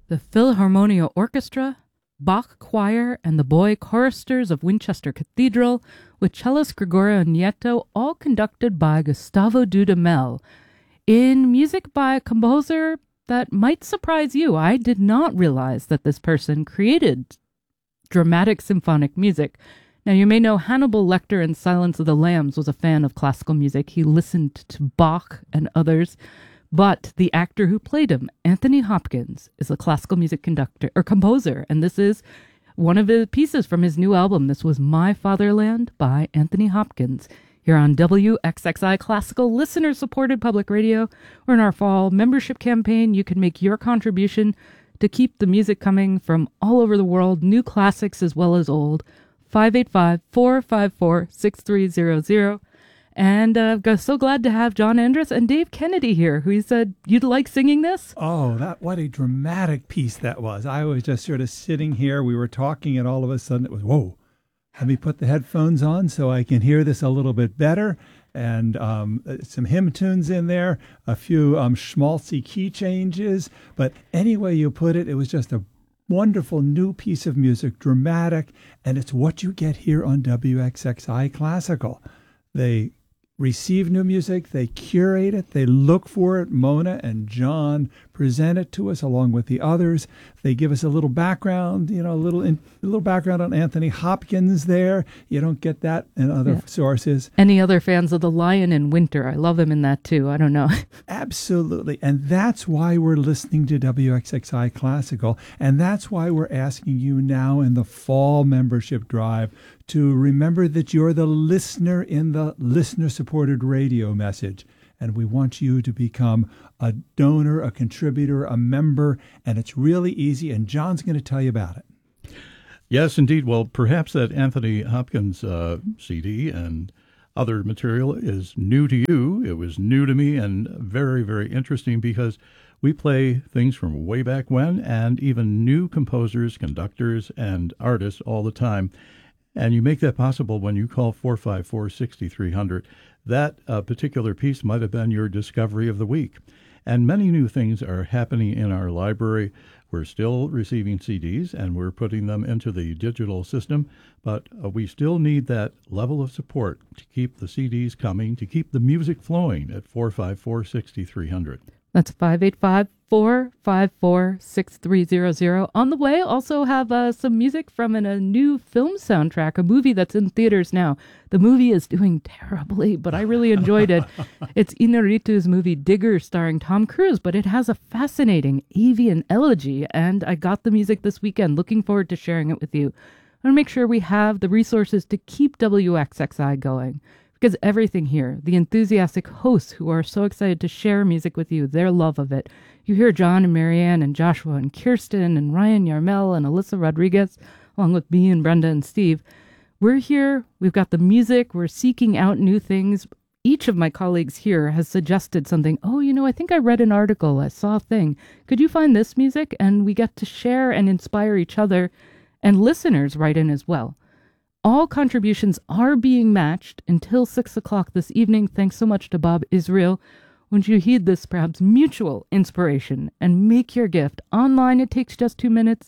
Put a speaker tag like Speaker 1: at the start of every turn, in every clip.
Speaker 1: The Philharmonia Orchestra, Bach Choir, and the Boy Choristers of Winchester Cathedral, with cellist Gregorio Nieto, all conducted by Gustavo Dudamel, in music by a composer that might surprise you. I did not realize that this person created dramatic symphonic music. Now, you may know Hannibal Lecter in Silence of the Lambs was a fan of classical music. He listened to Bach and others. But the actor who played him, Anthony Hopkins, is a classical music conductor or composer, and this is one of the pieces from his new album. This was My Fatherland by Anthony Hopkins, here on WXXI Classical, listener-supported public radio. We're in our fall membership campaign. You can make your contribution to keep the music coming from all over the world, new classics as well as old. 585-454-6300. And I'm so glad to have John Andrus and Dave Kennedy here, who said, you'd like singing this?
Speaker 2: Oh, what a dramatic piece that was. I was just sort of sitting here. We were talking, and all of a sudden it was, whoa, let me put the headphones on so I can hear this a little bit better. And some hymn tunes in there, a few schmaltzy key changes. But any way you put it, it was just a wonderful new piece of music, dramatic, and it's what you get here on WXXI Classical. They receive new music, they curate it, they look for it. Mona and John present it to us along with the others. They give us a little background, a little background on Anthony Hopkins there. You don't get that in other sources.
Speaker 1: Any other fans of The Lion in Winter? I love him in that too. I don't know.
Speaker 2: Absolutely. And that's why we're listening to WXXI Classical. And that's why we're asking you now in the fall membership drive to remember that you're the listener in the listener-supported radio message. And we want you to become a donor, a contributor, a member, and it's really easy, and John's going to tell you about it.
Speaker 3: Yes, indeed. Well, perhaps that Anthony Hopkins CD and other material is new to you. It was new to me and very, very interesting because we play things from way back when and even new composers, conductors, and artists all the time. And you make that possible when you call 454-6300. That particular piece might have been your discovery of the week. And many new things are happening in our library. We're still receiving CDs, and we're putting them into the digital system, but we still need that level of support to keep the CDs coming, to keep the music flowing at 454-6300.
Speaker 1: That's 585-454-6300. On the way, also have some music from a new film soundtrack, a movie that's in theaters now. The movie is doing terribly, but I really enjoyed it. It's Inarritu's movie Digger, starring Tom Cruise, but it has a fascinating avian elegy, and I got the music this weekend. Looking forward to sharing it with you. I want to make sure we have the resources to keep WXXI going. Because everything here, the enthusiastic hosts who are so excited to share music with you, their love of it. You hear John and Marianne and Joshua and Kirsten and Ryan Yarmel and Alyssa Rodriguez, along with me and Brenda and Steve. We're here. We've got the music. We're seeking out new things. Each of my colleagues here has suggested something. Oh, I think I read an article. I saw a thing. Could you find this music? And we get to share and inspire each other. And listeners write in as well. All contributions are being matched until 6 o'clock this evening. Thanks so much to Bob Israel. Won't you heed this perhaps mutual inspiration and make your gift online? It takes just 2 minutes.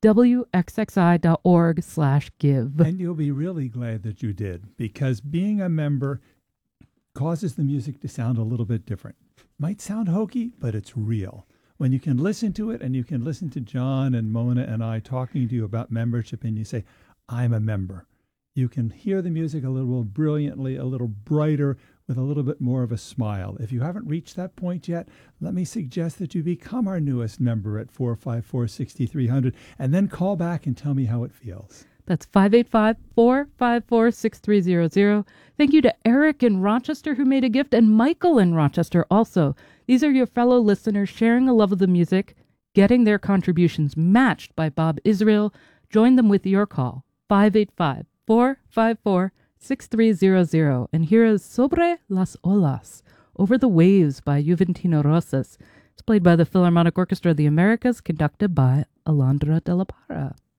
Speaker 1: WXXI.org/give.
Speaker 2: And you'll be really glad that you did, because being a member causes the music to sound a little bit different. Might sound hokey, but it's real. When you can listen to it and you can listen to John and Mona and I talking to you about membership and you say, I'm a member. You can hear the music a little more brilliantly, a little brighter, with a little bit more of a smile. If you haven't reached that point yet, let me suggest that you become our newest member at 454-6300, and then call back and tell me how it feels.
Speaker 1: That's 585-454-6300. Thank you to Eric in Rochester who made a gift, and Michael in Rochester also. These are your fellow listeners sharing a love of the music, getting their contributions matched by Bob Israel. Join them with your call, 585-454-6300. And here is Sobre las Olas, Over the Waves by Juventino Rosas. It's played by the Philharmonic Orchestra of the Americas, conducted by Alondra de la Parra.